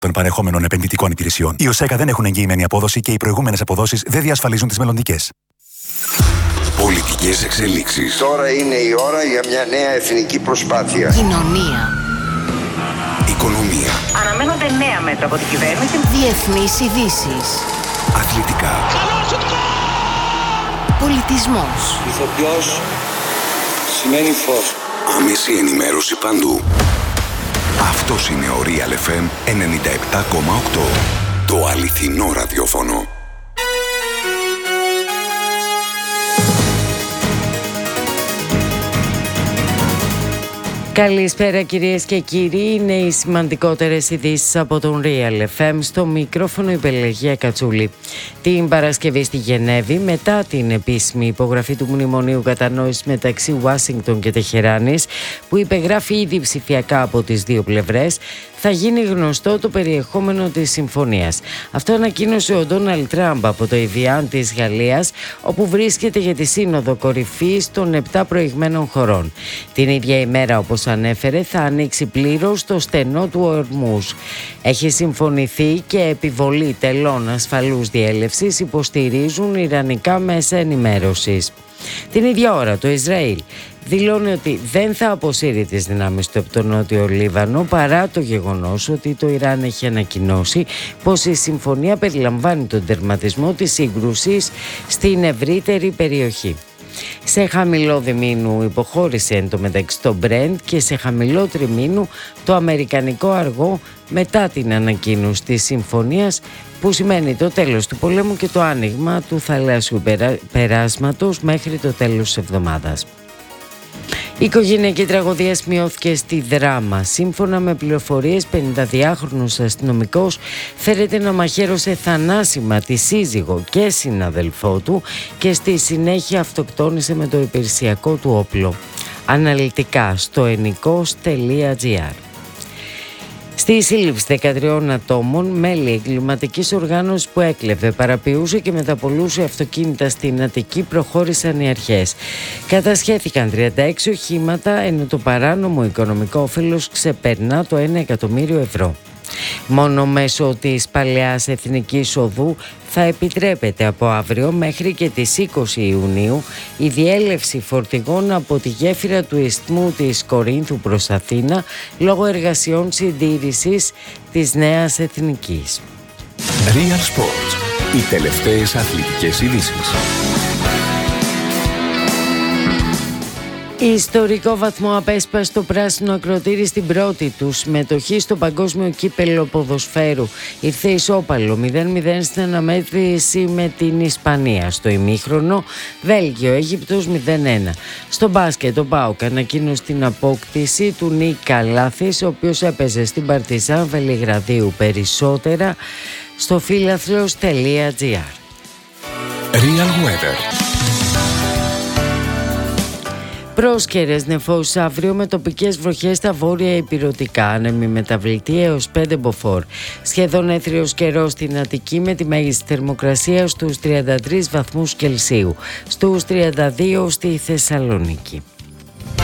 των παρεχόμενων επενδυτικών υπηρεσιών. Οι ΟΣΕΚΑ δεν έχουν εγγυημένη απόδοση και οι προηγούμενες αποδόσεις δεν διασφαλίζουν τις μελλοντικές. Πολιτικές εξελίξεις. Τώρα είναι η ώρα για μια νέα εθνική προσπάθεια. Κοινωνία. Οικονομία. Αναμένονται νέα μέτρα από την κυβέρνηση. Διεθνείς ειδήσεις. Αθλητικά. Πολιτισμός. Ηθοποιός σημαίνει φως. Άμεση ενημέρωση παντού. Αυτός είναι ο Real FM 97,8. Το αληθινό ραδιόφωνο. Καλησπέρα κυρίες και κύριοι, είναι οι σημαντικότερες ειδήσεις από τον Real FM. Στο μικρόφωνο η Πελεγία Κατσούλη. Την Παρασκευή στη Γενέβη, μετά την επίσημη υπογραφή του Μνημονίου Κατανόησης μεταξύ Ουάσιγκτον και Τεχεράνης, που υπεγράφει ήδη ψηφιακά από τις δύο πλευρές, θα γίνει γνωστό το περιεχόμενο της συμφωνίας. Αυτό ανακοίνωσε ο Ντόναλντ Τραμπ από το Εβιάν της Γαλλίας, όπου βρίσκεται για τη Σύνοδο Κορυφής των 7 προηγμένων χωρών. Την ίδια ημέρα, όπως ανέφερε, θα ανοίξει πλήρως το στενό του Ορμούζ. Έχει συμφωνηθεί και επιβολή τελών ασφαλούς διέλευσης, υποστηρίζουν ιρανικά μέσα ενημέρωσης. Την ίδια ώρα το Ισραήλ δηλώνει ότι δεν θα αποσύρει τις δυνάμεις του από το Νότιο Λίβανο, παρά το γεγονός ότι το Ιράν έχει ανακοινώσει πως η συμφωνία περιλαμβάνει τον τερματισμό της σύγκρουσης στην ευρύτερη περιοχή. Σε χαμηλό διμήνου υποχώρησε εν τω μεταξύ το Brent και σε χαμηλό τριμήνου το αμερικανικό αργό, μετά την ανακοίνωση της συμφωνίας, που σημαίνει το τέλος του πολέμου και το άνοιγμα του θαλάσσιου περάσματος μέχρι το τέλος της εβδομάδας. Η οικογενειακή τραγωδία σημειώθηκε στη Δράμα. Σύμφωνα με πληροφορίες, 52χρονος αστυνομικός φέρεται να μαχαίρωσε θανάσιμα τη σύζυγο και συναδελφό του και στη συνέχεια αυτοκτόνησε με το υπηρεσιακό του όπλο. Αναλυτικά στο ενικός.gr. Στη σύλληψη 13 ατόμων, μέλη εγκληματικής οργάνωσης που έκλεβε, παραποιούσε και μεταπολούσε αυτοκίνητα στην Αττική, προχώρησαν οι αρχές. Κατασχέθηκαν 36 οχήματα, ενώ το παράνομο οικονομικό όφελος ξεπερνά το 1 εκατομμύριο ευρώ. Μόνο μέσω της Παλαιάς Εθνικής Οδού θα επιτρέπεται από αύριο μέχρι και τις 20 Ιουνίου η διέλευση φορτηγών από τη γέφυρα του Ισθμού της Κορίνθου προς Αθήνα, λόγω εργασιών συντήρησης της Νέας Εθνικής. Real Sports. Οι τελευταίες αθλητικές ειδήσεις. Ιστορικό βαθμό απέσπασε το πράσινο ακροτήρι στην πρώτη του συμμετοχή στο Παγκόσμιο Κύπελλο Ποδοσφαίρου. Ήρθε ισόπαλο 0-0 στην αναμέτρηση με την Ισπανία. Στο ημίχρονο, Βέλγιο-Αίγυπτος 0-1. Στο μπάσκετ, ο ΠΑΟΚ ανακοίνωσε την απόκτηση του Νίκα Λάθης, ο οποίος έπαιζε στην Παρτιζάν Βελιγραδίου. Περισσότερα στο φίλαθλος.gr. Real Weather. Πρόσκαιρες νεφώσεις αύριο με τοπικές βροχές στα βόρεια ηπειρωτικά, άνεμη μεταβλητή έως 5 μποφόρ. Σχεδόν έθριος καιρός στην Αττική με τη μέγιστη θερμοκρασία στους 33 βαθμούς Κελσίου, στους 32 στη Θεσσαλονίκη.